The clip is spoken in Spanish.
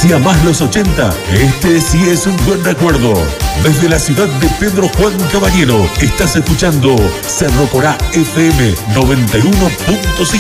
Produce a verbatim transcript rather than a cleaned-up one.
Si amás los ochenta, este sí es un buen recuerdo. Desde la ciudad de Pedro Juan Caballero, estás escuchando Cerro Corá F M noventa y uno punto cinco.